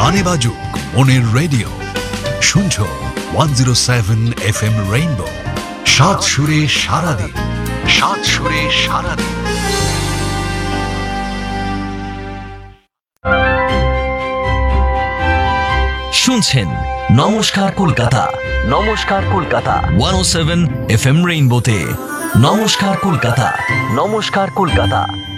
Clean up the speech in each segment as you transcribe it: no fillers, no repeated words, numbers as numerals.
গানে বাজুক মনের রেডিও, শুনছো 107 FM রেইনবো, সাত সুরে সারাদিন, সাত সুরে সারাদিন। শুনছেন নমস্কার কলকাতা, নমস্কার কলকাতা 107 FM রেইনবোতে। নমস্কার কলকাতা, নমস্কার কলকাতা।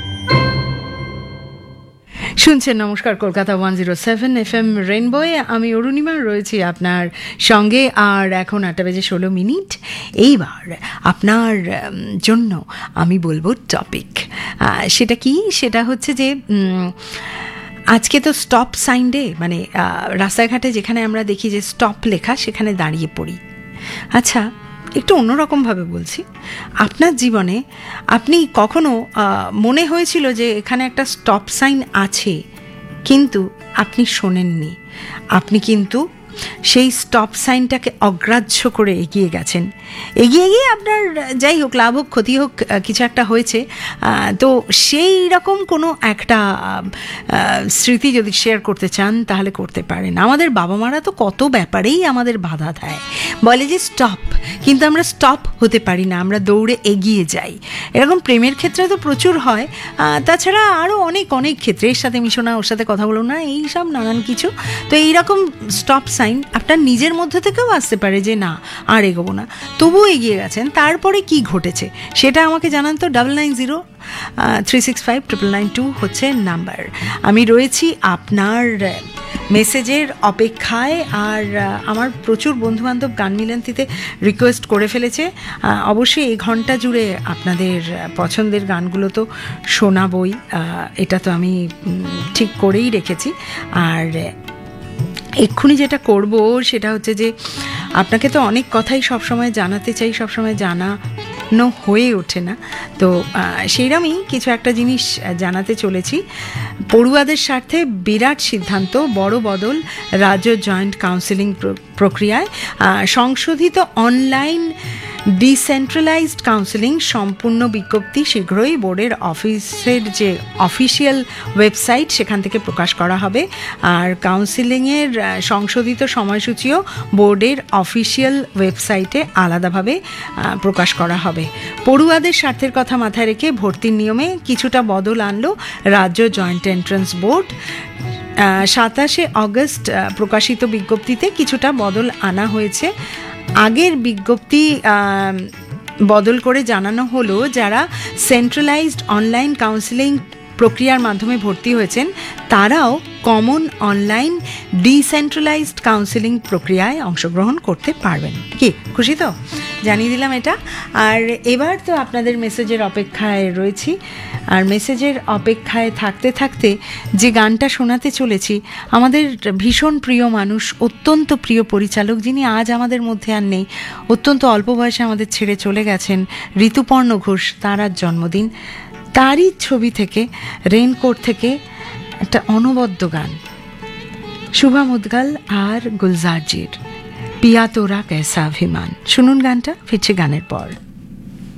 শুনছেন নমস্কার কলকাতা 107 FM রেইনবোয়ে। আমি অরুণিমা রয়েছি আপনার সঙ্গে। আর এখন 8:16। এইবার আপনার জন্য আমি বলবো টপিক। সেটা কি? সেটা হচ্ছে যে আজকে তো স্টপ সাইন ডে, মানে রাস্তাঘাটে যেখানে আমরা দেখি যে স্টপ লেখা, সেখানে দাঁড়িয়ে পড়ি। আচ্ছা, একটু অন্যরকমভাবে বলছি, আপনার জীবনে আপনি কখনো মনে হয়েছিল যে এখানে একটা স্টপ সাইন আছে, কিন্তু আপনি শোনেননি, আপনি কিন্তু সেই স্টপ সাইনটাকে অগ্রাহ্য করে এগিয়ে গেছেন, এগিয়ে গিয়ে আপনার যাই হোক, লাভ হোক ক্ষতি হোক, কিছু একটা হয়েছে। তো সেই রকম কোনো একটা স্মৃতি যদি শেয়ার করতে চান তাহলে করতে পারেন। আমাদের বাবা মারা তো কত ব্যাপারেই আমাদের বাধা দেয়, বলে যে স্টপ, কিন্তু আমরা স্টপ হতে পারি না, আমরা দৌড়ে এগিয়ে যাই। এরকম প্রেমের ক্ষেত্রে তো প্রচুর হয়, তাছাড়া আরও অনেক অনেক ক্ষেত্রে, এর সাথে মিশো না, ওর সাথে কথা বলো না, এই সব নানান কিছু। তো এইরকম স্টপ সাইন আপনার নিজের মধ্যে থেকেও আসতে পারে যে না, আর এগোবো না, তবুও এগিয়ে গেছেন। তারপরে কি ঘটেছে সেটা আমাকে জানান তো। 9903659992 হচ্ছে নাম্বার। আমি রয়েছি আপনার মেসেজের অপেক্ষায়। আর আমার প্রচুর বন্ধুবান্ধব গান মিলন্তিতে রিকোয়েস্ট করে ফেলেছে। অবশ্যই এই ঘন্টা জুড়ে আপনাদের পছন্দের গানগুলো তো শোনাবই, এটা তো আমি ঠিক করেই রেখেছি। আর এক্ষুনি যেটা করব সেটা হচ্ছে যে আপনাকে তো অনেক কথাই সবসময় জানাতে চাই, সবসময় জানানো হয়ে ওঠে না। তো সেইরকমই কিছু একটা জিনিস জানাতে চলেছি। পড়ুয়াদের স্বার্থে বিরাট সিদ্ধান্ত, বড় বদল রাজ্য জয়েন্ট কাউন্সিলিং প্রক্রিয়ায়। সংশোধিত অনলাইন ডিসেন্ট্রালাইজড কাউন্সিলিং সম্পূর্ণ বিজ্ঞপ্তি শীঘ্রই বোর্ডের অফিসের যে অফিসিয়াল ওয়েবসাইট সেখান থেকে প্রকাশ করা হবে। আর কাউন্সিলিংয়ের সংশোধিত সময়সূচিও বোর্ডের অফিসিয়াল ওয়েবসাইটে আলাদাভাবে প্রকাশ করা হবে। পড়ুয়াদের স্বার্থের কথা মাথায় রেখে ভর্তির নিয়মে কিছুটা বদল আনলো রাজ্য জয়েন্ট এন্ট্রান্স বোর্ড। 27 অগস্ট প্রকাশিত বিজ্ঞপ্তিতে কিছুটা বদল আনা হয়েছে। আগের বিজ্ঞপ্তি বদল করে জানানো হলো, যারা সেন্ট্রালাইজড অনলাইন কাউন্সিলিং প্রক্রিয়ার মাধ্যমে ভর্তি হয়েছেন তারাও কমন অনলাইন ডিসেন্ট্রালাইজড কাউন্সিলিং প্রক্রিয়ায় অংশগ্রহণ করতে পারবেন। কি খুশি তো? জানিয়ে দিলাম এটা। আর এবার তো আপনাদের মেসেজের অপেক্ষায় রয়েছি। আর মেসেজের অপেক্ষায় থাকতে থাকতে যে গানটা শোনাতে চলেছি, আমাদের ভীষণ প্রিয় মানুষ, অত্যন্ত প্রিয় পরিচালক, যিনি আজ আমাদের মধ্যে আর নেই, অত্যন্ত অল্প বয়সে আমাদের ছেড়ে চলে গেছেন, ঋতুপর্ণ ঘোষ, তার আজ জন্মদিন। তারই ছবি থেকে, রেইনকোট থেকে একটা অনবদ্য গান, শুভা মুদগাল আর গুলজারজির পিয়া তোরা কেসা অভিমান। শুনুন গানটা, ফিরছে গানের পর।